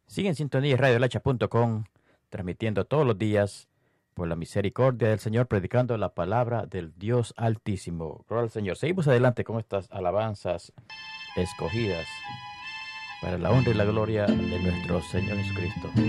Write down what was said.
Sigue en sintonía radiolacha.com, transmitiendo todos los días por la misericordia del Señor, predicando la palabra del Dios Altísimo. Gloria al Señor. Seguimos adelante con estas alabanzas escogidas para la honra y la gloria de nuestro Señor Jesucristo.